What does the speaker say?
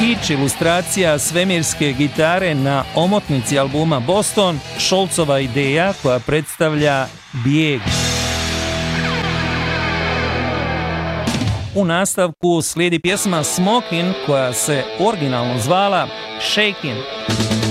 kič ilustracija svemirske gitare na omotnici albuma Boston, Scholzova ideja koja predstavlja bijeg. U nastavku slijedi pjesma Smokin koja se originalno zvala Shakin'.